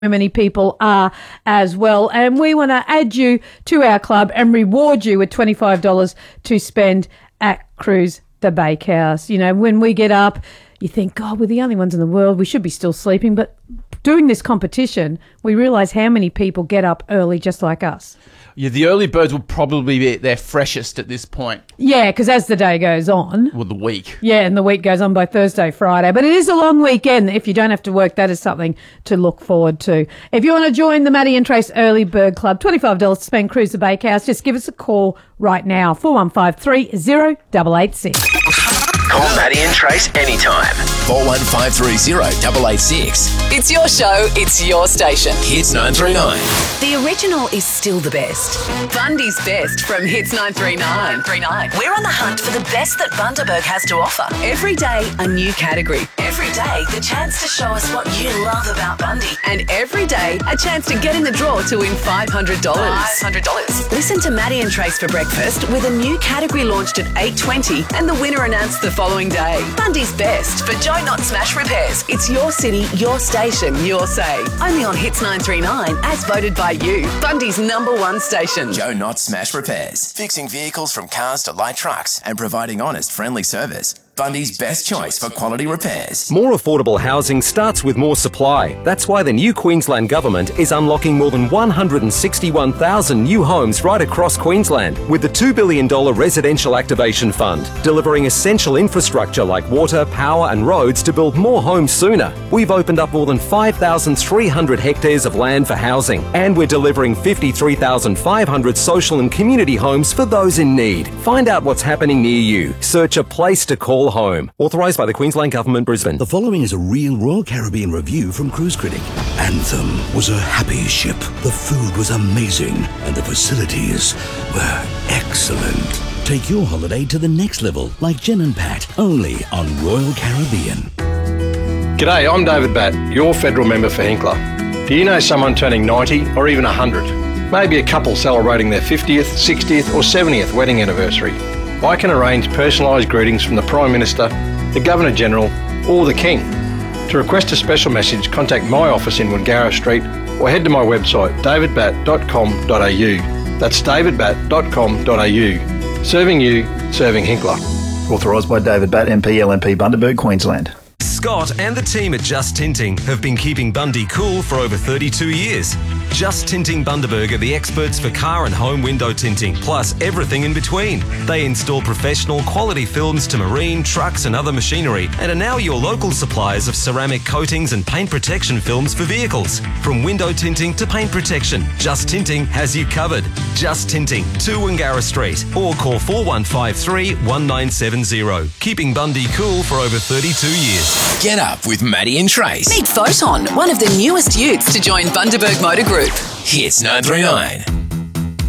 many people are as well. And we want to add you to our club and reward you with $25 to spend at Cruise the Bakehouse. You know, when we get up, you think, God, we're the only ones in the world. We should be still sleeping. But doing this competition, we realise how many people get up early just like us. Yeah, the early birds will probably be at their freshest at this point. Yeah, because as the day goes on. Well, the week. Yeah, and the week goes on by Thursday, Friday. But it is a long weekend. If you don't have to work, that is something to look forward to. If you want to join the Maddie and Trace Early Bird Club, $25 to spend, Cruise the Bakehouse. Just give us a call right now, 41530886. Call Maddie and Trace anytime. 41530 It's your show, it's your station. Hits 939. The original is still the best. Bundy's Best from Hits 939. We're on the hunt for the best that Bundaberg has to offer. Every day, a new category. Every day, the chance to show us what you love about Bundy. And every day, a chance to get in the draw to win $500. Listen to Maddie and Trace for breakfast with a new category launched at 8:20 and the winner announced the following day. Bundy's Best for Joe Not Smash Repairs. It's your city, your station, your say. Only on Hits 939 as voted by you. Bundy's #1 station. Joe Not Smash Repairs. Fixing vehicles from cars to light trucks and providing honest, friendly service. Bundy's best choice for quality repairs. More affordable housing starts with more supply. That's why the new Queensland Government is unlocking more than 161,000 new homes right across Queensland with the $2 billion Residential Activation Fund, delivering essential infrastructure like water, power and roads to build more homes sooner. We've opened up more than 5,300 hectares of land for housing, and we're delivering 53,500 social and community homes for those in need. Find out what's happening near you. Search a place to call home. Authorised by the Queensland Government, Brisbane. The following is a real Royal Caribbean review from Cruise Critic. Anthem was a happy ship. The food was amazing and the facilities were excellent. Take your holiday to the next level like Jen and Pat, only on Royal Caribbean. G'day, I'm David Batt, your federal member for Hinkler. Do you know someone turning 90 or even 100? Maybe a couple celebrating their 50th, 60th or 70th wedding anniversary. I can arrange personalised greetings from the Prime Minister, the Governor-General or the King. To request a special message, contact my office in Wangara Street or head to my website davidbatt.com.au. That's davidbatt.com.au. Serving you, serving Hinkler. Authorised by David Batt, MP, LNP, Bundaberg, Queensland. Scott and the team at Just Tinting have been keeping Bundy cool for over 32 years. Just Tinting Bundaberg are the experts for car and home window tinting, plus everything in between. They install professional quality films to marine, trucks and other machinery, and are now your local suppliers of ceramic coatings and paint protection films for vehicles. From window tinting to paint protection, Just Tinting has you covered. Just Tinting, 2 Wangara Street, or call 4153 1970. Keeping Bundy cool for over 32 years. Get up with Maddie and Trace. Meet Photon, one of the newest youths to join Bundaberg Motor Group. Hits 939.